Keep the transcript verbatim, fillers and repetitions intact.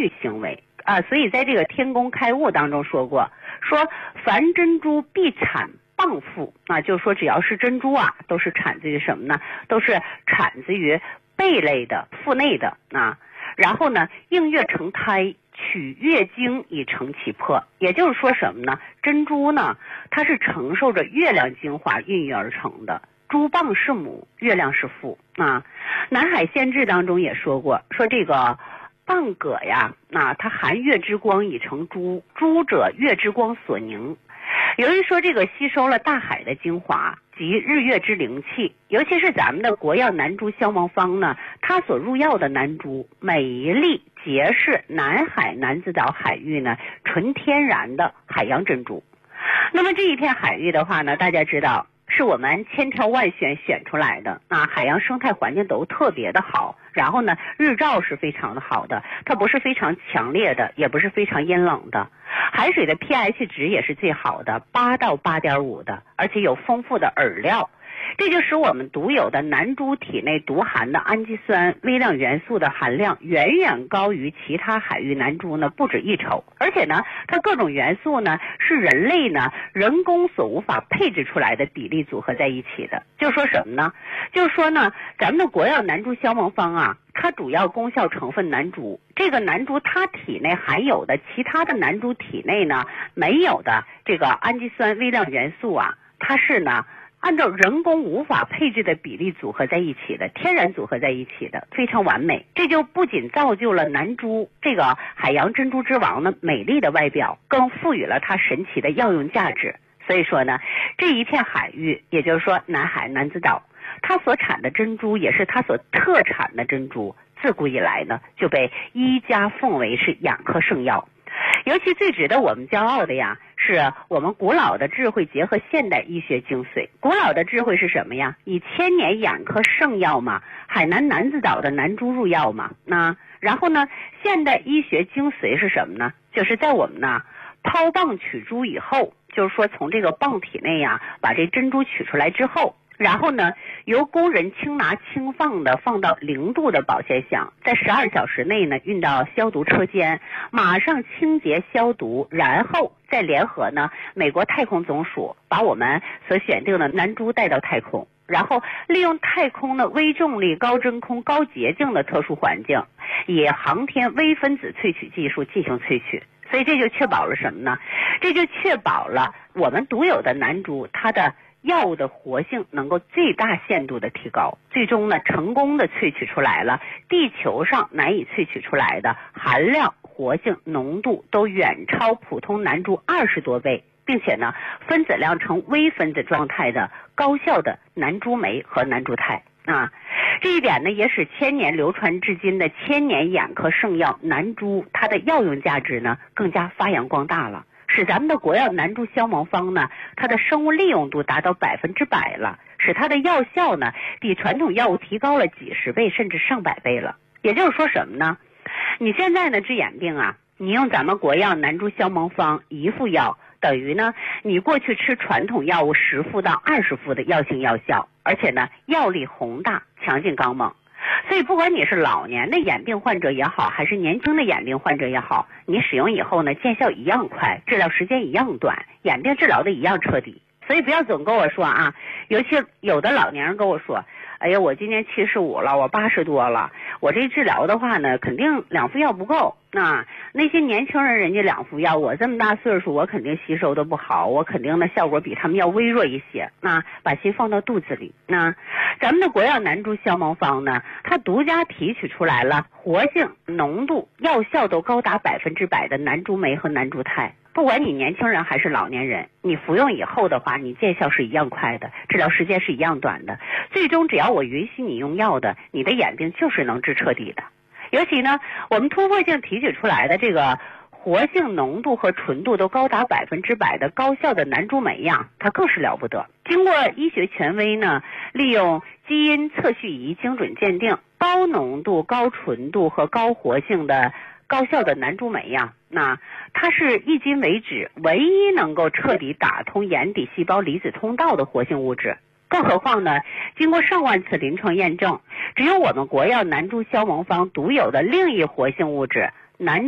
育行为啊。所以在这个天工开物当中说过，说凡珍珠必产蚌腹啊，就是说只要是珍珠啊，都是产自于什么呢？都是产自于贝类的腹内的啊。然后呢，应月成胎，取月经以成其魄。也就是说什么呢？珍珠呢，它是承受着月亮精华孕育而成的。珠蚌是母，月亮是父啊。南海县志当中也说过，说这个蚌蛤呀，那、啊、它含月之光以成珠，珠者月之光所凝。由于说这个吸收了大海的精华及日月之灵气，尤其是咱们的国药南珠消亡方呢，它所入药的南珠每一粒皆是南海南子岛海域呢纯天然的海洋珍珠。那么这一片海域的话呢，大家知道是我们千挑万选选出来的啊，海洋生态环境都特别的好，然后呢日照是非常的好的，它不是非常强烈的，也不是非常阴冷的，海水的 pH 值也是最好的，八到八点五的，而且有丰富的饵料，这就使我们独有的南珠体内独含的氨基酸微量元素的含量远远高于其他海域南珠呢不止一筹，而且呢它各种元素呢是人类呢人工所无法配置出来的比例组合在一起的。就说什么呢？就是说呢咱们的国药南珠消亡方啊，它主要功效成分南珠，这个南珠它体内含有的其他的南珠体内呢没有的这个氨基酸微量元素啊，它是呢按照人工无法配置的比例组合在一起的，天然组合在一起的，非常完美。这就不仅造就了南珠这个海洋珍珠之王的美丽的外表，更赋予了它神奇的药用价值。所以说呢，这一片海域，也就是说南海南子岛，它所产的珍珠也是它所特产的珍珠，自古以来呢就被医家奉为是养科圣药。尤其最值得我们骄傲的呀，是我们古老的智慧结合现代医学精髓。古老的智慧是什么呀？以千年养科圣药嘛，海南南子岛的南珠入药嘛。那然后呢，现代医学精髓是什么呢？就是在我们呢抛蚌取珠以后，就是说从这个蚌体内呀把这珍珠取出来之后，然后呢由工人轻拿轻放的放到零度的保鲜箱，在十二小时内呢运到消毒车间，马上清洁消毒，然后再联合呢美国太空总署把我们所选定的南珠带到太空，然后利用太空的微重力高真空高洁净的特殊环境，以航天微分子萃取技术进行萃取。所以这就确保了什么呢？这就确保了我们独有的南珠它的药物的活性能够最大限度的提高，最终呢成功的萃取出来了地球上难以萃取出来的含量、活性、浓度都远超普通南珠二十多倍，并且呢分子量呈微分子状态的高效的南珠酶和南珠肽啊。这一点呢也使千年流传至今的千年眼科圣药南珠它的药用价值呢更加发扬光大了，使咱们的国药南珠消亡方呢它的生物利用度达到百分之百了，使它的药效呢比传统药物提高了几十倍甚至上百倍了。也就是说什么呢？你现在呢治眼病啊，你用咱们国药南珠消亡方一副药，等于呢你过去吃传统药物十副到二十副的药性药效，而且呢药力宏大，强劲刚猛。所以不管你是老年的眼病患者也好，还是年轻的眼病患者也好，你使用以后呢见效一样快，治疗时间一样短，眼病治疗的一样彻底。所以不要总跟我说啊，尤其有的老年人跟我说，哎呀我今年七十五了，我八十多了，我这治疗的话呢肯定两副药不够。那那些年轻人人家两副药，我这么大岁数我肯定吸收的不好，我肯定的效果比他们要微弱一些。那把心放到肚子里。那咱们的国药南珠消亡方呢，它独家提取出来了活性、浓度、药效都高达百分之百的南珠酶和南珠肽。不管你年轻人还是老年人，你服用以后的话，你见效是一样快的，治疗时间是一样短的，最终只要我允许你用药的，你的眼病就是能治彻底的。尤其呢我们突破性提取出来的这个活性、浓度和纯度都高达百分之百的高效的南珠酶呀，它更是了不得。经过医学权威呢利用基因测序仪精准鉴定，高浓度、高纯度和高活性的高效的南珠酶呀，那它是迄今为止唯一能够彻底打通眼底细胞离子通道的活性物质。更何况呢，经过上万次临床验证，只有我们国药南珠消亡方独有的另一活性物质南